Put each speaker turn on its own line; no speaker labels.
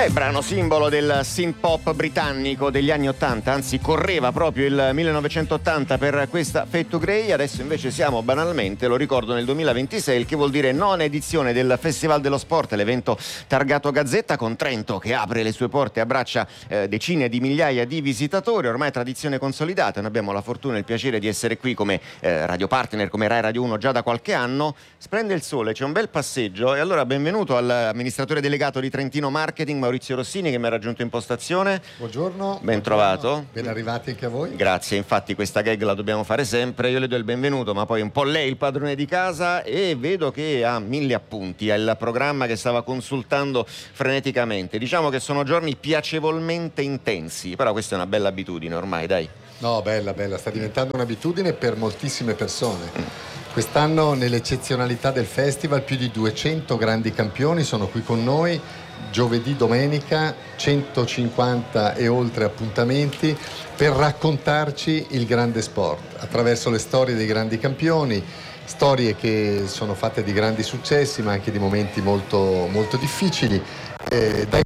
È brano simbolo del synth pop britannico degli anni 80, anzi correva proprio il 1980 per questa Fade to Grey. Adesso invece siamo banalmente, lo ricordo, nel 2026, il che vuol dire nona edizione del Festival dello Sport, l'evento targato Gazzetta, con Trento che apre le sue porte e abbraccia decine di migliaia di visitatori, ormai tradizione consolidata. Noi abbiamo la fortuna e il piacere di essere qui come radio partner, come Rai Radio 1 già da qualche anno. Splende il sole, c'è un bel passeggio e allora benvenuto all'amministratore delegato di Trentino Marketing Maurizio Rossini, che mi ha raggiunto in postazione.
Buongiorno.
Ben trovato.
Ben arrivati anche a voi.
Grazie, infatti questa gag la dobbiamo fare sempre. Io le do il benvenuto, ma poi un po' lei il padrone di casa, e vedo che ha 1000 appunti, è il programma che stava consultando freneticamente. Diciamo che sono giorni piacevolmente intensi, però questa è una bella abitudine ormai, dai.
No, bella, sta diventando un'abitudine per moltissime persone. Quest'anno, nell'eccezionalità del festival, più di 200 grandi campioni sono qui con noi. Giovedì, domenica, 150 e oltre appuntamenti per raccontarci il grande sport attraverso le storie dei grandi campioni, storie che sono fatte di grandi successi ma anche di momenti molto, molto difficili, dai